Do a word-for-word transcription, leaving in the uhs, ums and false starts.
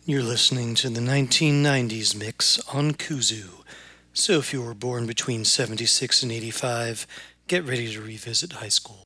You're listening to the nineteen nineties mix on Kuzu. So if you were born between seventy-six and eighty-five, get ready to revisit high school.